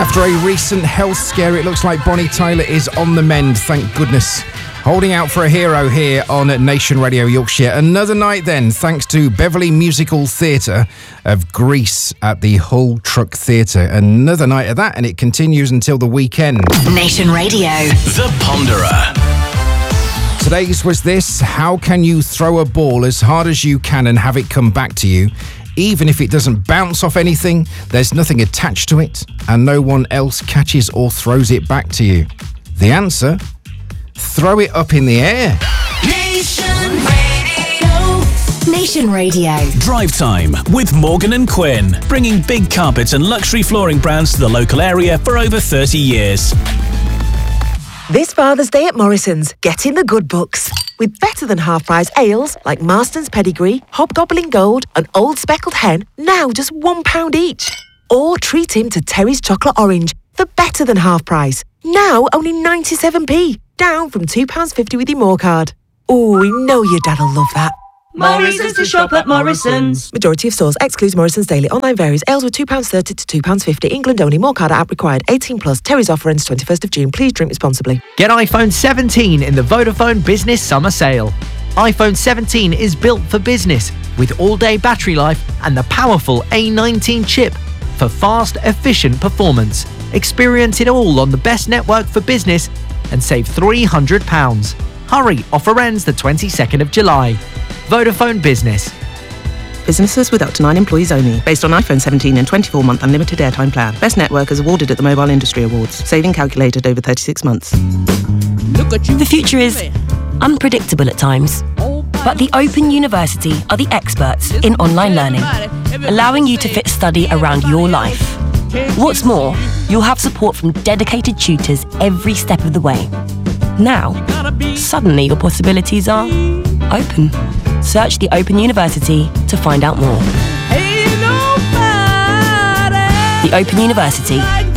After a recent health scare, it looks like Bonnie Tyler is on the mend, thank goodness. Holding out for a hero here on Nation Radio Yorkshire. Another night then, thanks to Beverley Musical Theatre of Greece at the Hull Truck Theatre. Another night of that, and it continues until the weekend. Nation Radio. The Ponderer. Today's was this: how can you throw a ball as hard as you can and have it come back to you? Even if it doesn't bounce off anything, there's nothing attached to it, and no one else catches or throws it back to you. The answer? Throw it up in the air. Nation Radio. Nation Radio. Drive Time with Morgan and Quinn, bringing big carpet and luxury flooring brands to the local area for over 30 years. This Father's Day at Morrison's, get in the good books. With better than half price ales like Marston's Pedigree, Hobgoblin Gold and Old Speckled Hen, now just £1 each. Or treat him to Terry's Chocolate Orange for better than half price, now only 97p, down from £2.50 with your More card. Oh, we know your dad'll love that. Morrison's to shop at Morrison's. Majority of stores excludes Morrison's Daily. Online varies. Ales were £2.30 to £2.50. England only. More card app required. 18 plus. Terry's offer ends 21st of June. Please drink responsibly. Get iPhone 17 in the Vodafone Business Summer Sale. iPhone 17 is built for business with all-day battery life and the powerful A19 chip for fast, efficient performance. Experience it all on the best network for business and save £300. Hurry, offer ends the 22nd of July. Vodafone Business. Businesses with up to 9 employees only. Based on iPhone 17 and 24-month unlimited airtime plan. Best network is awarded at the Mobile Industry Awards. Saving calculated over 36 months. The future is unpredictable at times. But the Open University are the experts in online learning, allowing you to fit study around your life. What's more, you'll have support from dedicated tutors every step of the way. Now, suddenly your possibilities are open. Search the Open University to find out more. The Open University,